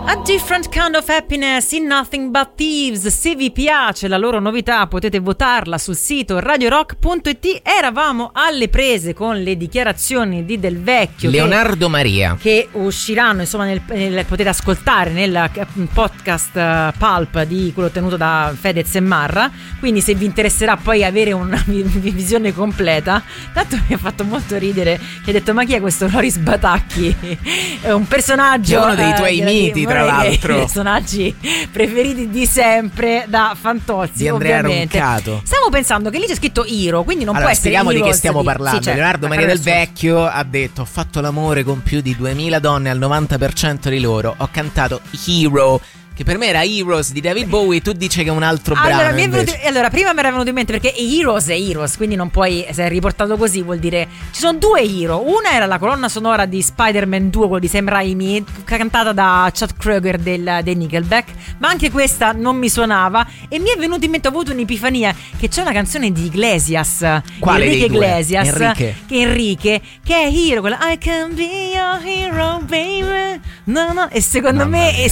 A Different Kind of Happiness in Nothing But Thieves. Se vi piace la loro novità potete votarla sul sito radiorock.it. Eravamo alle prese con le dichiarazioni di Del Vecchio, Leonardo Maria, che usciranno insomma potete ascoltare nel podcast Pulp di quello tenuto da Fedez e Marra, quindi se vi interesserà poi avere una visione completa. Tanto mi ha fatto molto ridere che hai detto: ma chi è questo Loris Batacchi? È un personaggio, è uno dei tuoi miti, tra l'altro, i personaggi preferiti di sempre da Fantozzi, di Andrea ovviamente. Roncato. Stavo pensando che lì c'è scritto Hero, quindi non può essere spieghiamo Heroes di che stiamo parlando. Sì, certo, Leonardo Maria Del Vecchio ha detto: ho fatto l'amore con più di 2000 donne, al 90% di loro ho cantato Hero, che per me era Heroes di David Bowie. Tu dici che è un altro brano. Allora, prima mi era venuto in mente, perché Heroes è Heroes, quindi non puoi, se è riportato così vuol dire ci sono due Hero. Una era la colonna sonora di Spider-Man 2, quello di Sam Raimi, cantata da Chad Kroeger dei Nickelback, ma anche questa non mi suonava e mi è venuto in mente, ho avuto un'epifania, che c'è una canzone di Iglesias. Quale Enrique dei due? Iglesias, Enrique, che è Hero, quella I can be your hero baby, no, e secondo me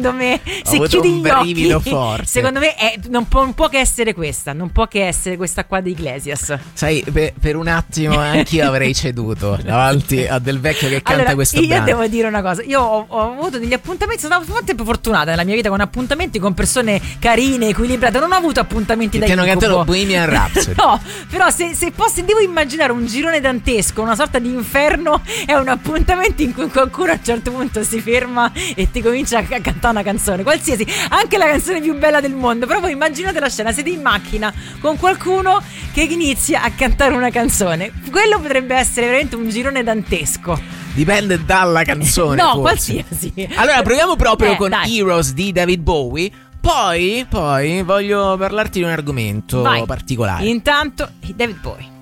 se chiudi gli occhi, forte. Secondo me non può che essere questa. Non può che essere questa qua di Iglesias. Sai, per un attimo anch'io avrei ceduto davanti a Del Vecchio che canta questo brano. Io devo dire una cosa: io ho avuto degli appuntamenti, sono stata molto fortunata nella mia vita con appuntamenti con persone carine, equilibrate. Non ho avuto appuntamenti da incubo. Che hanno cantato Bohemian Rhapsody. No, però se devo immaginare un girone dantesco, una sorta di inferno, è un appuntamento in cui qualcuno a un certo punto si ferma e ti comincia a cantare una canzone, qualsiasi, anche la canzone più bella del mondo. Però voi immaginate la scena: siete in macchina con qualcuno che inizia a cantare una canzone. Quello potrebbe essere veramente un girone dantesco. Dipende dalla canzone. No, forse. qualsiasi. Allora proviamo proprio con dai. Heroes di David Bowie. Poi voglio parlarti di un argomento particolare. Intanto David Bowie.